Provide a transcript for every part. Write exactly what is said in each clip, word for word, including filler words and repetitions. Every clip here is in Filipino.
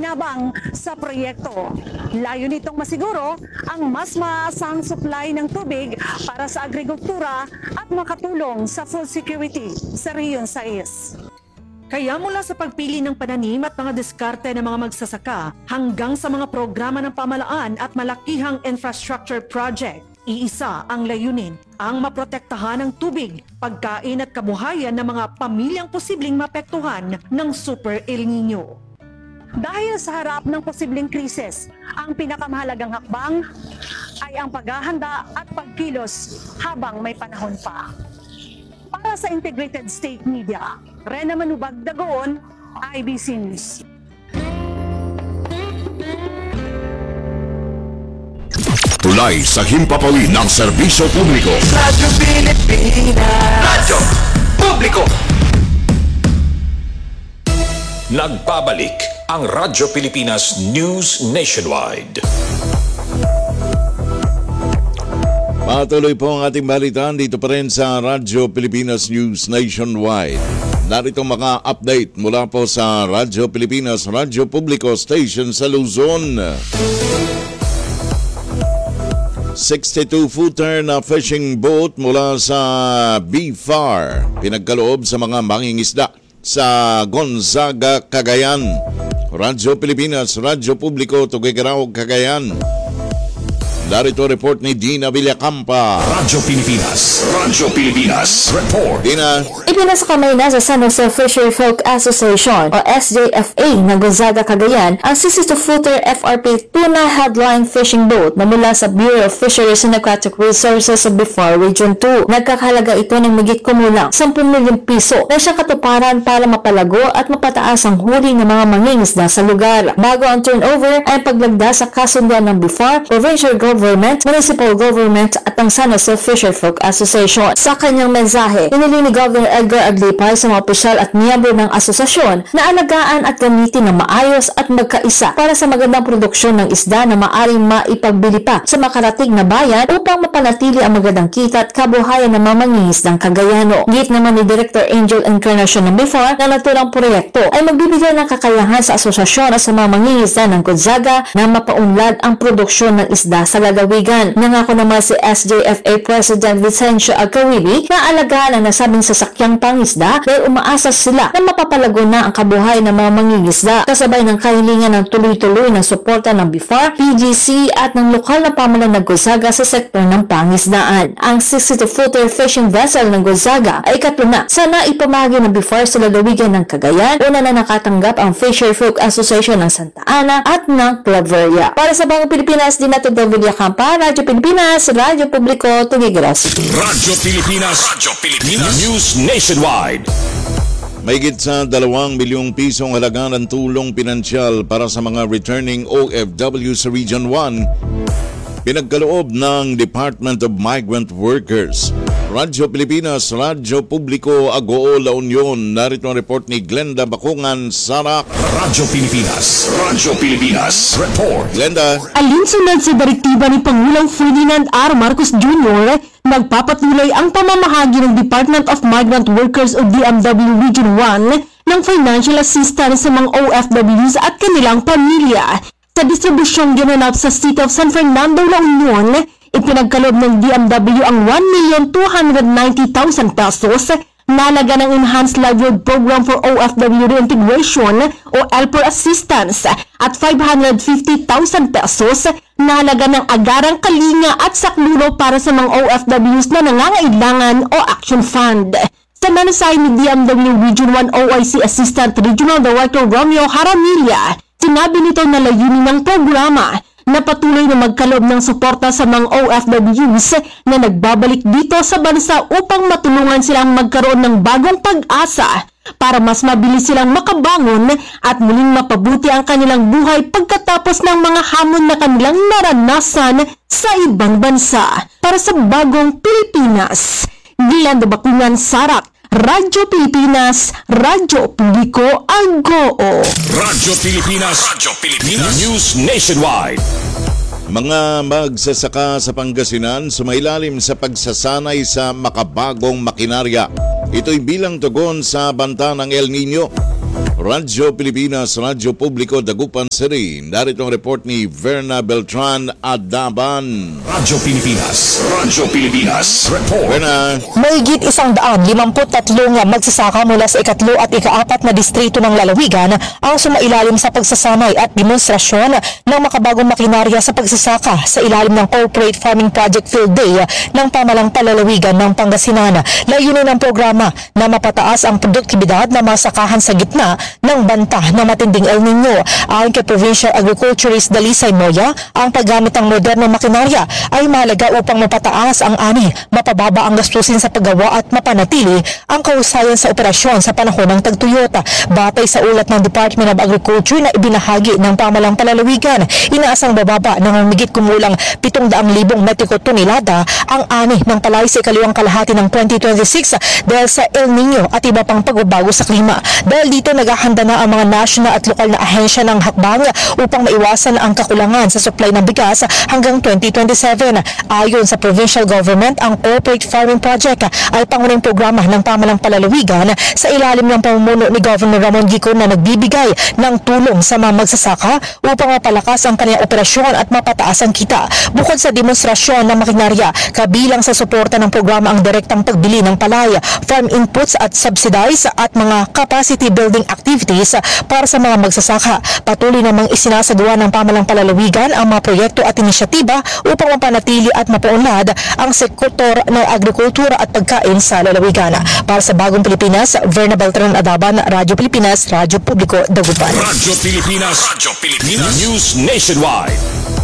pakinabang sa proyekto. Layo nitong masiguro ang mas maasang supply ng tubig para sa agrikultura at makatulong sa food security sa Region sais. Kaya mula sa pagpili ng pananim at mga diskarte ng mga magsasaka hanggang sa mga programa ng pamalaan at malakihang infrastructure project, iisa ang layunin, ang maprotektahan ng tubig, pagkain at kabuhayan ng mga pamilyang posibleng mapektuhan ng Super El Nino. Dahil sa harap ng posibleng krisis, ang pinakamahalagang hakbang ay ang paghahanda at pagkilos habang may panahon pa. Para sa Integrated State Media, Rena Manubag Dagoon, I B C News. Tulay sa himpapawid ng serbisyo publiko. Radyo Pilipinas. Radyo Publiko. Nagbabalik ang Radyo Pilipinas News Nationwide. Patuloy po ang ating balitaan dito pa rin sa Radyo Pilipinas News Nationwide. Narito mga update mula po sa Radyo Pilipinas Radyo Publiko Station sa Luzon. sixty-two footer na fishing boat mula sa B F A R pinagkaloob sa mga mangingisda sa Gonzaga, Cagayan. Radyo Pilipinas Radyo Publiko, Tuguegarao, Cagayan. Narito report ni Dina Villacampa. Radyo Pilipinas Radyo Pilipinas Report. Dina. Ipinasa kamay na sa San Jose Fishery Folk Association o S J F A ng Gonzaga, Cagayan ang sixty-two footer F R P tuna headline fishing boat na mula sa Bureau of Fisheries and Aquatic Resources sa B F A R Region two. Nagkakahalaga ito ng migit kumulang ten milyong piso na siyang katuparan para mapalago at mapataas ang huli ng mga mangingisda sa lugar. Bago ang turnover ay paglagda sa kasunduan ng B F A R, Provincial Government, Municipal Government at ang San Jose Fisher Folk Association. Sa kanyang mensahe, inili ni Governor Edgar Aglipay sa mga opisyal at miyembro ng asosasyon na alagaan at gamitin ng maayos at magkaisa para sa magandang produksyon ng isda na maaring maipagbili pa sa makarating na bayan upang mapanatili ang magandang kita at kabuhayan ng mga mangingisdang Cagayano. Git naman ni Director Angel Encarnacion ng B F A R na naturang proyekto ay magbibigay ng kakayahan sa asosasyon at sa mga mangingisda ng Gonzaga na mapaunlad ang produksyon ng isda sa lalawigan. Nangako naman si S J F A President Vicencio Agcawibi na alagaan ang nasabing sasakyang pangisda dahil umaasa sila na mapapalago na ang kabuhay ng mga mangingisda kasabay ng kahilingan ng tuloy-tuloy ng suporta ng B F A R, P G C at ng lokal na pamahalaan ng Gonzaga sa sektor ng pangisdaan. Ang sixty-two footer fishing vessel ng Gonzaga ay ikatlo na sa naipamahagi ng B F A R sa lalawigan ng Cagayan. Una na nakatanggap ang Fisher Folk Association ng Santa Ana at ng Claveria. Para sa Bagong Pilipinas, din natin Villacampa, Radyo Pilipinas, Radyo Publiko, Tuguegarao City. Radyo Pilipinas Radyo Pilipinas News Nationwide. Mahigit sa dalawang milyong pisong halaga ng tulong pinansyal para sa mga returning O F W sa Region one, pinagkaloob ng Department of Migrant Workers. Radyo Pilipinas, Radyo Publiko, Agoo, La Union. Narito ang report ni Glenda Bakungan, Sarak. Radyo Pilipinas Radyo Pilipinas Report. Glenda. Alinsunod sa direktiba ni Pangulong Ferdinand R. Marcos Junior, nagpapatuloy ang pamamahagi ng Department of Migrant Workers o D M W Region one ng financial assistance sa mga O F Ws at kanilang pamilya. Sa distribusyong ginanap sa City of San Fernando, La Union, ipinagkaloob ng D M W ang one million two hundred ninety thousand pesos na halaga ng Enhanced Livelihood Program for O F W Reintegration o L P R Assistance at five hundred fifty thousand pesos na halaga ng Agarang Kalinga at Saklulo para sa mga O F Ws na nangangailangan o Action Fund. Sa mensahe ni D M W Region one O I C Assistant Regional Director Romeo Haramilla, sinabi nito na layunin ng programa na patuloy na magkaloob ng suporta sa mga O F Ws na nagbabalik dito sa bansa upang matulungan silang magkaroon ng bagong pag-asa para mas mabilis silang makabangon at muling mapabuti ang kanilang buhay pagkatapos ng mga hamon na kanilang naranasan sa ibang bansa. Para sa Bagong Pilipinas, Glenda Bakungan, Sarak, Radyo Pilipinas, Radyo Publiko, Agoo. Radyo Pilipinas Radyo Pilipinas News Nationwide. Mga magsasaka sa Pangasinan sumailalim sa pagsasanay sa makabagong makinarya. Ito'y bilang tugon sa banta ng El Nino. Radyo Pilipinas, Radyo Publiko, Dagupan City. Narito ang report ni Verna Beltran Adaban. Radyo Pilipinas, Radyo Pilipinas, report. Verna. Mahigit isang daan limamput tatlong magsasaka mula sa ikatlo at ikaapat na distrito ng lalawigan ang sumailalim sa pagsasanay at demonstrasyon ng makabagong makinarya sa pagsasaka sa ilalim ng Corporate Farming Project Field Day ng pamalang palalawigan ng Pangasinan. Layunin ng programa na mapataas ang produktibidad na masakahan sa gitna ng banta ng matinding El Nino. Ayon kay Provincial Agriculturist Dalisay Moya, ang paggamit ng modernong makinarya ay mahalaga upang mapataas ang ani, mapababa ang gastusin sa paggawa at mapanatili ang kahusayan sa operasyon sa panahon ng tagtuyot. Batay sa ulat ng Department of Agriculture na ibinahagi ng pamalang palalawigan, inaasang bababa ng higit kumulang pitong daang libong metriko tonelada ang ani ng palay sa ikaliwang kalahati ng twenty twenty-six dahil sa El Nino at iba pang pagbabago sa klima. Dahil dito naghahanda na ang mga national at lokal na ahensya ng hakbang upang maiwasan ang kakulangan sa supply ng bigas hanggang twenty twenty-seven. Ayon sa provincial government, ang Corporate Farming Project ay pangunahing programa ng pamalang palalawigan sa ilalim ng pamumuno ni Governor Ramon Gico na nagbibigay ng tulong sa mga magsasaka upang mapalakas ang kanilang operasyon at mapataas ang kita. Bukod sa demonstrasyon ng makinarya, kabilang sa suporta ng programa ang direktang pagbili ng palay, farm inputs at subsidize at mga capacity building activities para sa mga magsasaka. Patuloy namang isinasagawa ng pamalang palalawigan ang mga proyekto at inisyatiba upang mapanatili at mapaunlad ang sektor ng agrikultura at pagkain sa lalawigan. Para sa Bagong Pilipinas, Verna Beltran Adaban, Radyo Pilipinas, Radyo Publiko, Dagupan. Radyo Pilipinas, Radyo Pilipinas, News Nationwide.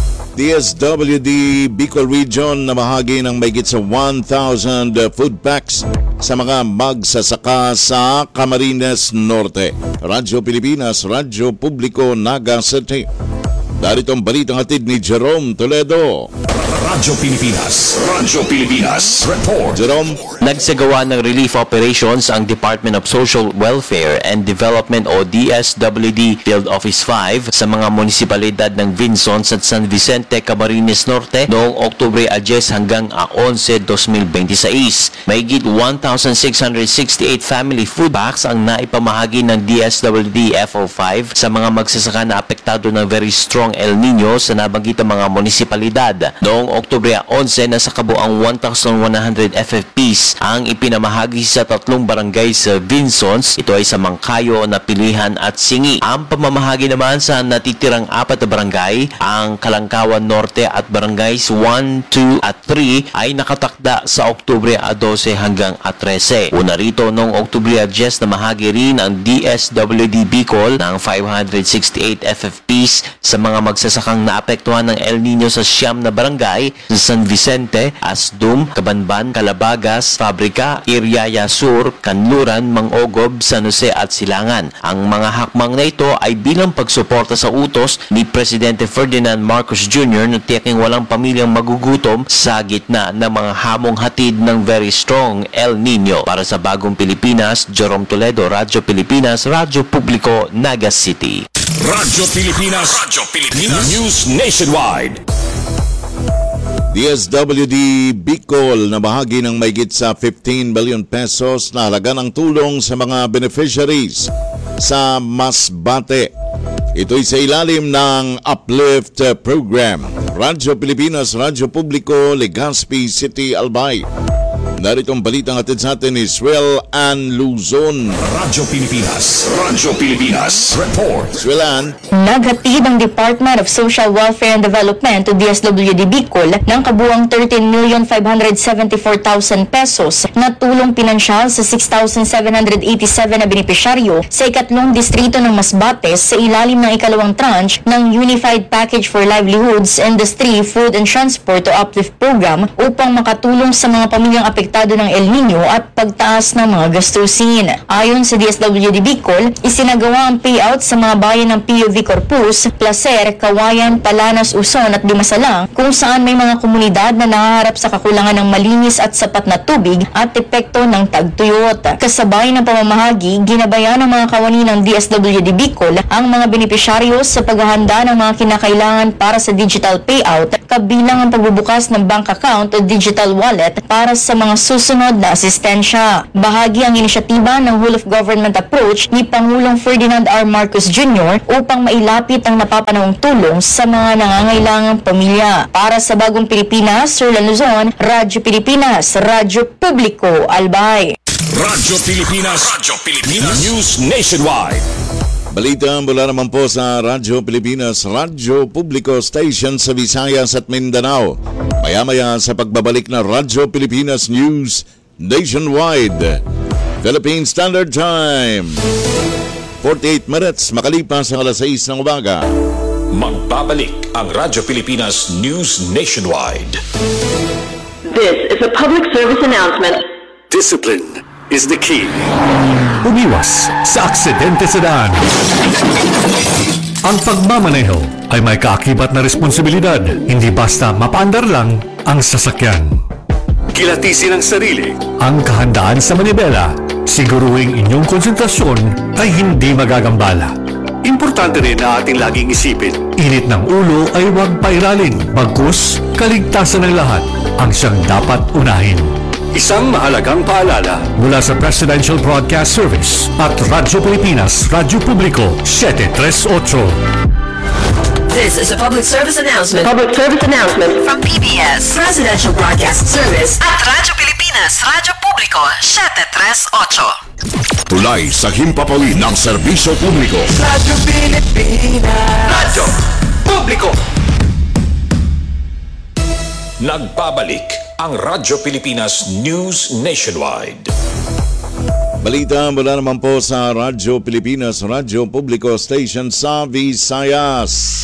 D S W D Bicol Region na bahagi ng mahigit sa one thousand food packs sa mga magsasaka sa Camarines Norte. Radyo Pilipinas, Radyo Publiko, Naga City. Darito ang balitang hatid ni Jerome Toledo. Radyo Pilipinas, Radyo Pilipinas, report. Jerome. Nagsagawa ng relief operations ang Department of Social Welfare and Development o D S W D Field Office five sa mga munisipalidad ng Vinsons at San Vicente, Camarines Norte noong Oktubre ten hanggang eleven, twenty twenty-six. Mahigit one thousand six hundred sixty-eight family food packs ang naipamahagi ng D S W D F O five sa mga magsasaka na apektado ng very strong El Nino sa nabanggitang mga munisipalidad. Noong Oktubre eleven, nasa kabuang one thousand one hundred F F Ps ang ipinamahagi sa tatlong barangay sa Vinsons. Ito ay sa Mangkayo, Napilihan at Singi. Ang pamamahagi naman sa natitirang apat na barangay, ang Kalangkawan Norte at barangays one, two at three ay nakatakda sa Oktubre twelve hanggang thirteen. Una rito noong Oktubre ten na mahagi rin ang D S W D Bicol ng five hundred sixty-eight F F Ps sa mga magsasakang naapektuhan ng El Nino sa siyam na barangay sa San Vicente, Asdum, Cabanban, Calabagas, Fabrica, Iriaya Sur, Kanluran, Mangogob, San Jose at Silangan. Ang mga hakbang na ito ay bilang pagsuporta sa utos ni Presidente Ferdinand Marcos Junior na tiyaking walang pamilyang magugutom sa gitna ng mga hamong hatid ng very strong El Nino. Para sa Bagong Pilipinas, Jerome Toledo, Radyo Pilipinas, Radyo Publiko, Naga City. Radyo Pilipinas, Radyo Pilipinas, News Nationwide. D S W D Bicol na bahagi ng mahigit sa fifteen billion pesos na halaga ng tulong sa mga beneficiaries sa Masbate. Ito'y sa ilalim ng Uplift Program. Radyo Pilipinas, Radyo Publiko, Legazpi City, Albay. Narito ang balitang hatid sa atin ni Swell Ann Luzon. Radyo Pilipinas, Radyo Pilipinas, report. Swell Ann. Naghatid ang Department of Social Welfare and Development to D S W D Bicol ng kabuang thirteen million five hundred seventy-four thousand pesos na tulong pinansyal sa six thousand seven hundred eighty-seven na benepisyaryo sa ikatlong distrito ng Masbate sa ilalim ng ikalawang tranche ng Unified Package for Livelihoods, Industry, Food and Transport o Uplift Program upang makatulong sa mga pamilyang apektado ng El Nino at pagtaas ng mga gastusin. Ayon sa D S W D Bicol, isinagawa ang payout sa mga bayan ng P U V Corpus, Placer, Kawayan, Palanas, Uson at Dimasalang kung saan may mga komunidad na nahaharap sa kakulangan ng malinis at sapat na tubig at epekto ng tagtuyot. Kasabay ng pamamahagi, ginabayan ng mga kawani ng D S W D Bicol ang mga benepisyaryo sa paghahanda ng mga kinakailangan para sa digital payout, kabilang ang pagbubukas ng bank account o digital wallet para sa mga susunod na asistensya. Bahagi ang inisyatiba ng whole of government approach ni Pangulong Ferdinand R. Marcos Junior upang mailapit ang napapanahong tulong sa mga nangangailangang pamilya. Para sa Bagong Pilipinas, Sir Luzon, Radyo Pilipinas, Radyo Publiko, Albay. Radyo Pilipinas. Radyo Pilipinas. News Nationwide. Balita mula naman po sa Radyo Pilipinas, Radyo Publiko Station sa Visayas at Mindanao. Maya-maya sa pagbabalik na Radyo Pilipinas News Nationwide. Philippine Standard Time. forty-eight minutes makalipas ang alas sais ng umaga. Magbabalik ang Radyo Pilipinas News Nationwide. This is a public service announcement. Discipline is the key. Umiwas sa aksidente sa daan. Ang pagmamaneho ay may kaakibat na responsibilidad, hindi basta mapaandar lang ang sasakyan. Kilatisin ang sarili, ang kahandaan sa manibela, siguruhing inyong konsentrasyon ay hindi magagambala. Importante rin na ating laging isipin, init ng ulo ay huwag pairalin, bagkus kaligtasan ng lahat ang siyang dapat unahin. Isang mahalagang paalala mula sa Presidential Broadcast Service at Radyo Pilipinas, Radyo Publiko, seven thirty-eight. This is a public service announcement. Public service announcement from P B S Presidential Broadcast Service at Radyo Pilipinas, Radyo Publiko, seven thirty-eight. Tulay sa himpapawid ng serbisyo publiko. Radyo Pilipinas. Radyo Publiko. Nagbabalik ang Radyo Pilipinas News Nationwide. Balita mula naman po sa Radyo Pilipinas, Radyo Publiko Station sa Visayas.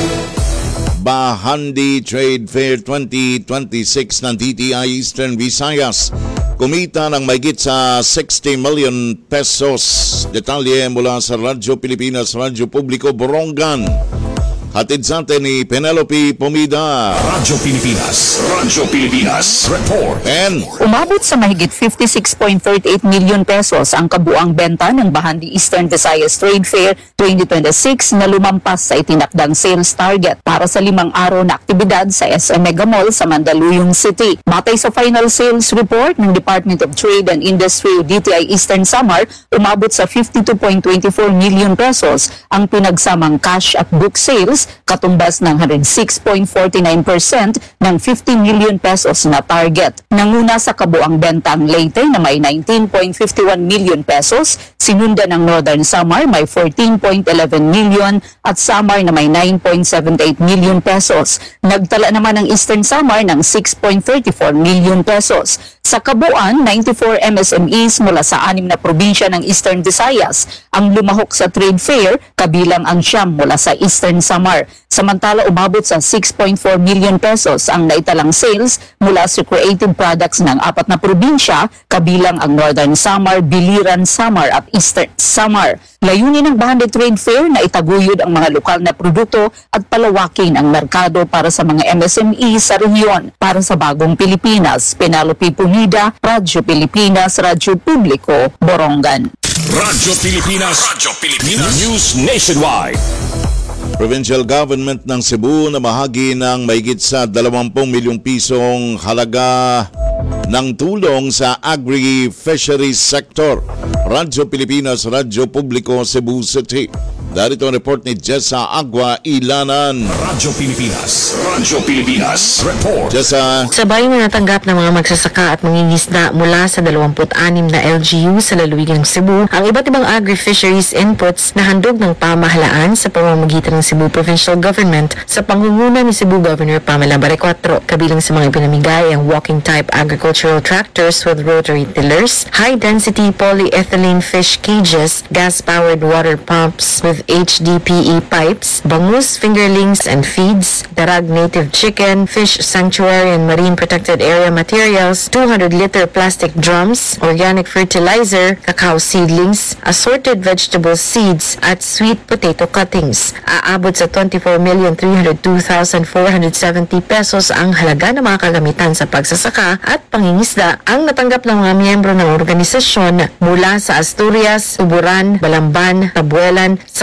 Bahandi Trade Fair twenty twenty-six ng D T I Eastern Visayas kumita ng mahigit sa sixty million pesos. Detalye mula sa Radyo Pilipinas, Radyo Publiko, Borongan. Hatid sa atin ni Penelope Pomida. Radyo Pilipinas, Radyo Pilipinas, report. And umabot sa mahigit fifty-six point three eight million pesos ang kabuang benta ng Bahandi Eastern Visayas Trade Fair twenty twenty-six na lumampas sa itinakdang sales target para sa limang araw na aktibidad sa S M Mega Mall sa Mandaluyong City. Batay sa final sales report ng Department of Trade and Industry o D T I Eastern Samar, umabot sa fifty-two point two four million pesos ang pinagsamang cash at book sales, katumbas ng one hundred six point four nine percent ng fifty million pesos na target. Nanguna sa kabuang benta ang Leyte na may nineteen point five one million pesos, sinundan ng Northern Samar may fourteen point one one million at Samar na may nine point seven eight million pesos. Nagtala naman ang Eastern Samar ng six point three four million pesos. Sa kabuuan, ninety-four M S M Es mula sa anim na probinsya ng Eastern Visayas ang lumahok sa trade fair, kabilang ang siyam mula sa Eastern Samar. Samantala, umabot sa six point four million pesos ang naitalang sales mula sa creative products ng apat na probinsya, kabilang ang Northern Samar, Biliran Samar at Eastern Samar. Layunin ng Bahandi Trade Fair na itaguyod ang mga lokal na produkto at palawakin ang merkado para sa mga M S M E sa rehiyon. Para sa Bagong Pilipinas, Penelope Pomida, Radyo Pilipinas, Radyo Publiko, Borongan. Radyo Pilipinas, Radyo Pilipinas News Nationwide. Provincial Government ng Cebu na mahagi ng mahigit sa dalawampu milyong pisong halaga ng tulong sa agri-fisheries sector. Radyo Pilipinas, Radyo Publiko, Cebu City. Darito ang report ni Jessa Agua Ilanan. Radyo Pilipinas, Radyo Pilipinas, report. Jessa. Sabay na natanggap ng mga magsasaka at mangingisda mula sa dalawampu't anim na L G U sa lalawigan ng Cebu ang iba't ibang agri-fisheries inputs na handog ng pamahalaan sa pamamagitan ng Cebu Provincial Government sa pangunguna ni Cebu Governor Pamela Barrecuatro. Kabilang sa mga ipinamigay ang walking-type agricultural tractors with rotary tillers, high-density polyethylene fish cages, gas-powered water pumps with H D P E pipes, bangus, fingerlings and feeds, darag native chicken, fish sanctuary and marine protected area materials, two hundred liter plastic drums, organic fertilizer, cacao seedlings, assorted vegetable seeds at sweet potato cuttings. Aabot sa twenty-four million three hundred two thousand four hundred seventy pesos ang halaga ng mga kagamitan sa pagsasaka at pangingisda ang natanggap ng mga miyembro ng organisasyon mula sa Asturias, Tuburan, Balamban, Tabuelan, San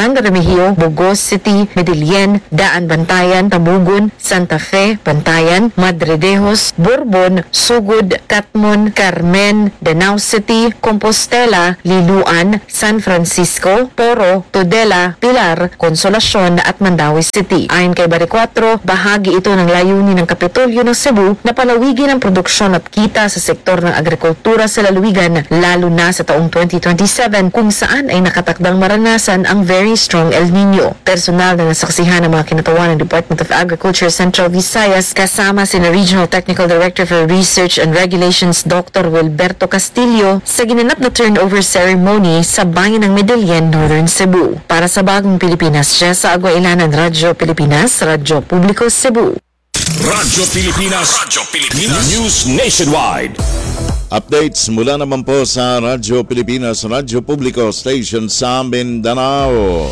San Remigio, Bogos City, Medellin, Daan Bantayan, Tamugon, Santa Fe, Bantayan, Madre Dejos, Bourbon, Sugod, Catmon, Carmen, Danao City, Compostela, Liluan, San Francisco, Poro, Tudela, Pilar, Consolacion at Mandaue City. Ayon kay Baricuatro, bahagi ito ng layunin ng Kapitolyo ng Cebu na palawigin ang produksyon at kita sa sektor ng agrikultura sa lalawigan, lalo na sa taong twenty twenty-seven kung saan ay nakatakdang maranasan ang very strong El Nino. Personal na nasaksihan ng mga kinatawan ng Department of Agriculture Central Visayas kasama si Regional Technical Director for Research and Regulations Doctor Wilberto Castillo sa ginanap na turnover ceremony sa bayan ng Medellin, Northern Cebu. Para sa Bagong Pilipinas, siya sa Agua Ilanan, Radyo Pilipinas, Radyo Publiko Cebu. Radyo Pilipinas, Radyo Pilipinas News Nationwide. Updates mula naman po sa Radyo Pilipinas, Radyo Publiko Station sa Mindanao.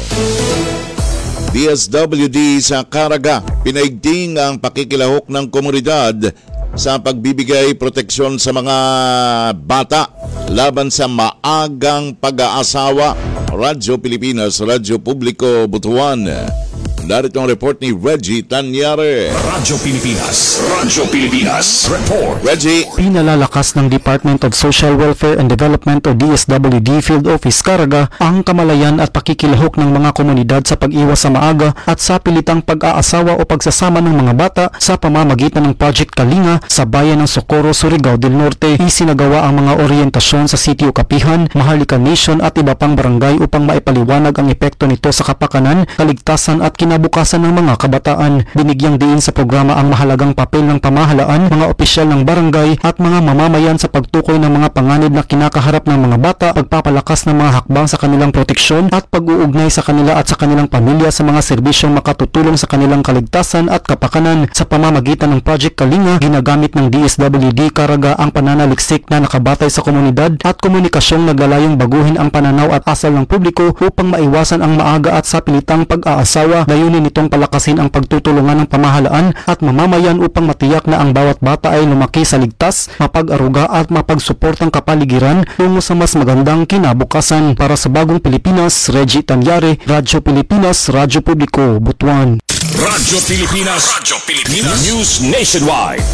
D S W D sa Caraga, pinaigting ang pakikilahok ng komunidad sa pagbibigay proteksyon sa mga bata laban sa maagang pag-aasawa. Radyo Pilipinas, Radyo Publiko, Butuan. Narito ang report ni Reggie Tanyare. Radyo Pilipinas, Radyo Pilipinas Report. Reggie. Pinalalakas ng Department of Social Welfare and Development o D S W D Field Office Caraga ang kamalayan at pakikilahok ng mga komunidad sa pag-iwas sa maaga at sa pilitang pag-aasawa o pagsasama ng mga bata sa pamamagitan ng Project Kalinga sa bayan ng Socorro, Surigao del Norte. Isinagawa ang mga orientasyon sa Sitio Kapihan, Maharlika Nation at iba pang barangay upang maipaliwanag ang epekto nito sa kapakanan, kaligtasan at kinabukasan bukasan ng mga kabataan. Binigyang diin sa programa ang mahalagang papel ng pamahalaan, mga opisyal ng barangay at mga mamamayan sa pagtukoy ng mga panganib na kinakaharap ng mga bata, pagpapalakas ng mga hakbang sa kanilang proteksyon at pag-uugnay sa kanila at sa kanilang pamilya sa mga serbisyong makatutulong sa kanilang kaligtasan at kapakanan. Sa pamamagitan ng Project Kalinga, ginagamit ng D S W D Caraga ang pananaliksik na nakabatay sa komunidad at komunikasyong naglalayong baguhin ang pananaw at asal ng publiko upang maiwasan ang maaga at sapilitang pag-aasawa. Layunin nitong palakasin ang pagtutulungan ng pamahalaan at mamamayan upang matiyak na ang bawat bata ay lumaki sa ligtas, mapag-aruga at mapagsuportang kapaligiran tungo sa mas magandang kinabukasan. Para sa Bagong Pilipinas, Reggie Tanyare, Radyo Pilipinas, Radyo Publiko, Butuan. Radyo Pilipinas, Radyo Pilipinas News Nationwide.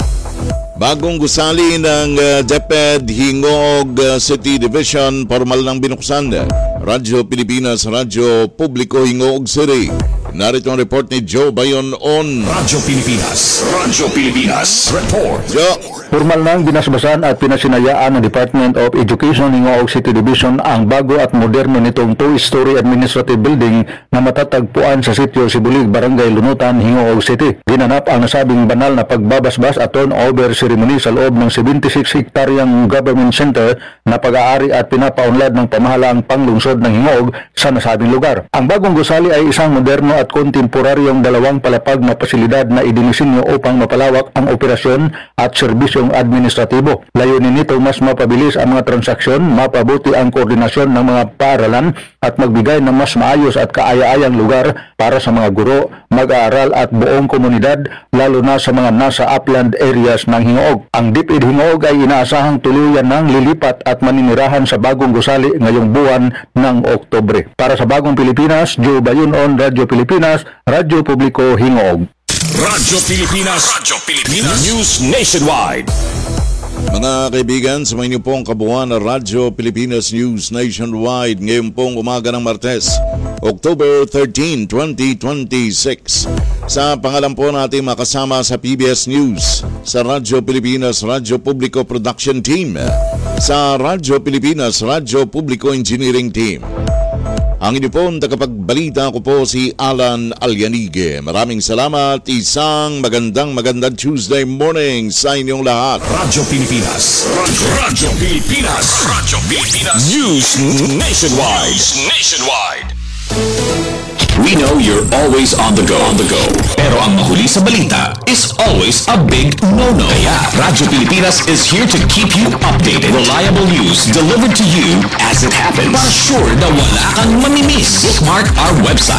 Bagong gusali ng uh, DepEd Hingog uh, City Division, formal ng binuksan. Radyo Pilipinas, Radyo Publiko, Hingog City. Narito ang report ni Joe Bayon on Radyo Pilipinas, Radyo Pilipinas Report. Joe. Formal nang binasbasan at pinasinayaan ng Department of Education ng Hingog City Division ang bago at moderno nitong two-story administrative building na matatagpuan sa sitio Sibulig, Barangay Lunutan, Hingog City. Ginanap ang nasabing banal na pagbabasbas at turnover ceremony sa loob ng seventy-six hektaryang government center na pag-aari at pinapaunlad ng pamahalaang panglungsod ng Hingog sa nasabing lugar. Ang bagong gusali ay isang moderno at kontemporaryong dalawang palapag na pasilidad na idinisenyo upang mapalawak ang operasyon at serbisyong administratibo. Layunin nito mas mapabilis ang mga transaksyon, mapabuti ang koordinasyon ng mga paaralan at magbigay ng mas maayos at kaaya-ayang lugar para sa mga guro, mag-aaral at buong komunidad, lalo na sa mga nasa upland areas ng Hingog. Ang DepEd Hingog ay inaasahang tuluyan ng lilipat at maninirahan sa bagong gusali ngayong buwan ng Oktubre. Para sa Bagong Pilipinas, Joe Bayon on Radyo Pilipinas, Radyo Publiko, Hingog. Radyo Pilipinas, Radyo Pilipinas News Nationwide. Mga kaibigan, sa mga pong kabuuan na Radyo Pilipinas News Nationwide ngayon pong umaga ng Martes, October thirteenth, twenty twenty-six. Sa pangalan po natin makasama sa P B S News, sa Radyo Pilipinas, Radyo Publiko Production Team, sa Radyo Pilipinas, Radyo Publiko Engineering Team. Ang inyo pong tagapagbalita ko po si Alan Alyanige. Maraming salamat. Isang magandang magandang Tuesday morning sa inyong lahat. Radyo Pilipinas. Radyo, Radyo Pilipinas. Radyo Pilipinas. News Nationwide. News Nationwide. We know you're always on the go. On the go. Pero ang mahuli sa balita is always a big no-no. Kaya Radyo Pilipinas is here to keep you updated. Reliable news delivered to you as it happens. Para sure na wala kang mamimiss. Bookmark our website.